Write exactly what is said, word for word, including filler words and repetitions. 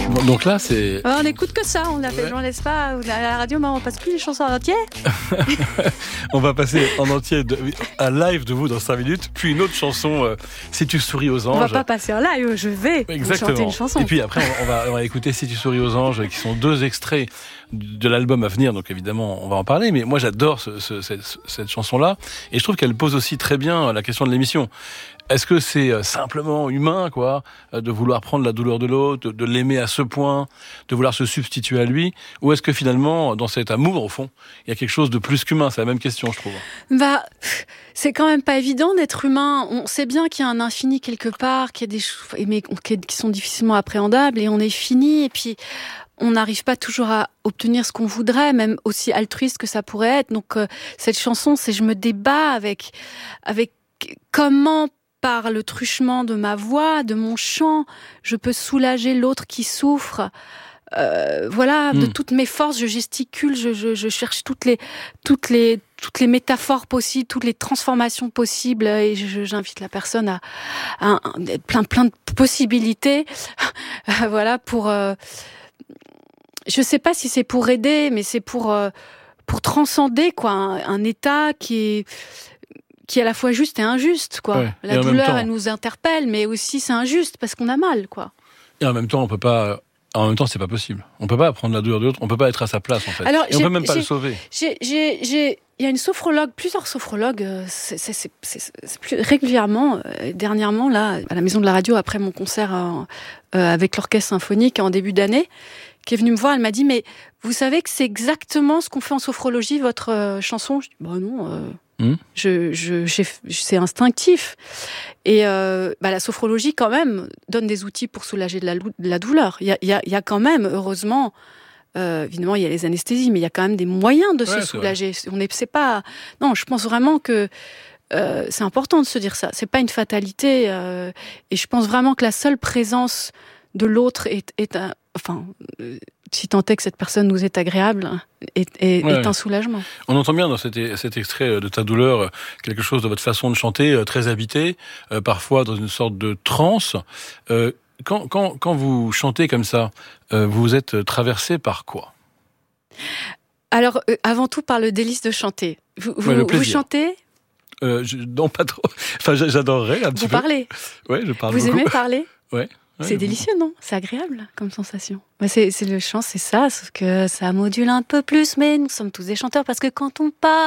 Bon, donc là, c'est... Alors, on n'écoute que ça, on l'a fait, Ouais. je m'en laisse pas. Ou à la radio, mais on passe plus les chansons en entier. On va passer en entier de, un live de vous dans cinq minutes, puis une autre chanson, euh, Si tu souris aux anges. On va pas passer en live, je vais vous Exactement. chanter une chanson. Et puis après, on va, on va écouter Si tu souris aux anges, qui sont deux extraits de l'album à venir. Donc évidemment, on va en parler. Mais moi, j'adore ce, ce, cette, cette chanson-là. Et je trouve qu'elle pose aussi très bien la question de l'émission. Est-ce que c'est simplement humain, quoi, de vouloir prendre la douleur de l'autre, de, de l'aimer à ce point, de vouloir se substituer à lui? Ou est-ce que finalement, dans cet amour, au fond, il y a quelque chose de plus qu'humain? C'est la même question, je trouve. Bah, c'est quand même pas évident d'être humain. On sait bien qu'il y a un infini quelque part, qu'il y a des choses, mais qui sont difficilement appréhendables, et on est fini, et puis on n'arrive pas toujours à obtenir ce qu'on voudrait, même aussi altruiste que ça pourrait être. Donc euh, cette chanson, c'est je me débat avec avec comment, par le truchement de ma voix, de mon chant, je peux soulager l'autre qui souffre. Euh, voilà, mmh. de toutes mes forces, je gesticule, je, je, je cherche toutes les, toutes les, toutes les métaphores possibles, toutes les transformations possibles, et je, j'invite la personne à, à, à plein, plein de possibilités. Voilà, pour. Euh, je sais pas si c'est pour aider, mais c'est pour euh, pour transcender quoi, un, un état qui est qui est à la fois juste et injuste, quoi. Ouais, la douleur, elle nous interpelle, mais aussi c'est injuste parce qu'on a mal, quoi. Et en même temps, on peut pas. En même temps, c'est pas possible. On peut pas prendre la douleur de l'autre. On peut pas être à sa place, en fait. Alors, et on peut même pas j'ai, le sauver. J'ai, j'ai, j'ai, il y a une sophrologue, plusieurs sophrologues, c'est, c'est, c'est, c'est, c'est plus régulièrement, euh, dernièrement, là, à la Maison de la Radio, après mon concert euh, euh, avec l'orchestre symphonique en début d'année, qui est venue me voir, elle m'a dit, mais vous savez que c'est exactement ce qu'on fait en sophrologie, votre euh, chanson? Je dis, bah non, euh, Mmh. Je, je, j'ai, c'est instinctif. Et euh, bah, la sophrologie, quand même, donne des outils pour soulager de la, de la douleur. Il y a, il y a, il y a quand même, heureusement, euh, évidemment, il y a les anesthésies, mais il y a quand même des moyens de ouais, se soulager. Vrai. On est, c'est pas. Non, je pense vraiment que euh, c'est important de se dire ça. C'est pas une fatalité. Euh, et je pense vraiment que la seule présence de l'autre est, est un, enfin. Euh, si tant est que cette personne nous est agréable, est, est, ouais, est un soulagement. On entend bien dans cet, cet extrait de Ta douleur quelque chose de votre façon de chanter très habité, euh, parfois dans une sorte de transe. Euh, quand, quand, quand vous chantez comme ça, euh, vous êtes traversé par quoi? Alors, euh, avant tout, par le délice de chanter. Vous, vous, ouais, vous chantez? euh, je, Non, pas trop. Enfin, j'adorerais un petit vous peu. Vous parlez? Oui, je parle Vous beaucoup. aimez parler? Ouais. Ouais, c'est délicieux, non? C'est agréable comme sensation. Bah c'est, c'est le chant, c'est ça, sauf que ça module un peu plus, mais nous sommes tous des chanteurs parce que quand on parle,